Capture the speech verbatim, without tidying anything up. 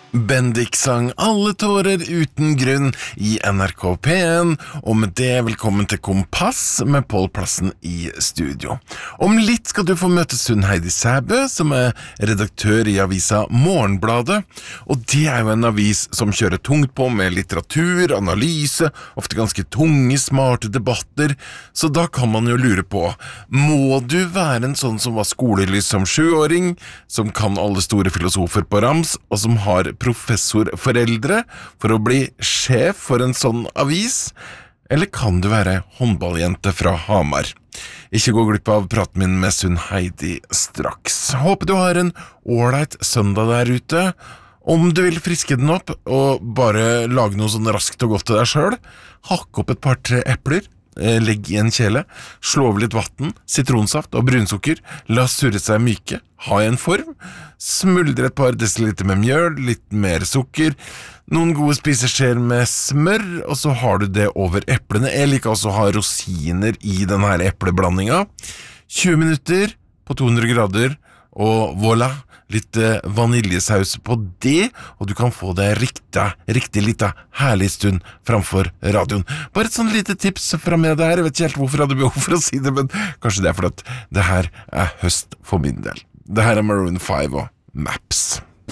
Bendik sang Alle tårer uten grunn i N R K P en, og med det velkommen til Kompass med Pål Plassen i studio. Om litt skal du få møte Sunn Heidi Sæbø, som er redaktør i avisa Morgenbladet, og det er jo en avis som kjører tungt på med litteratur, analyse, ofte ganske tunge, smarte debatter, så da kan man jo lure på, må du være en sånn som var skolelys som sjuåring, som kan alle store filosofer på rams, og som har professorforeldre for å bli sjef for en sånn avis, eller kan du være håndballjente fra Hamar? Ikke gå glipp av praten min med Sunn Heidi straks. Håper du har en ålreit søndag der ute. Om du vil friske den opp og bare lage noe sånn raskt og godt til deg selv, hakk opp et par-tre epler, legg i en kjele, slå over litt vatten, sitronsaft og brunsukker, la surre seg myke, ha i en form, smuldre et par desiliter med mjøl, litt mer sukker, noen gode spiseskjeer med smør, og så har du det over eplene. Jeg liker også å ha rosiner i denne epleblandinga. tjue minutter på to hundre grader, og voilà, litt vaniljesaus på det, og du kan få det riktig, riktig litt herlig stund framfor radioen. Bare et sånn lite tips fra meg der. Jeg vet ikke helt hvorfor jeg hadde behov for å si det, men kanskje det er fordi at det her er høst for min del. Det her er Maroon five og Maps.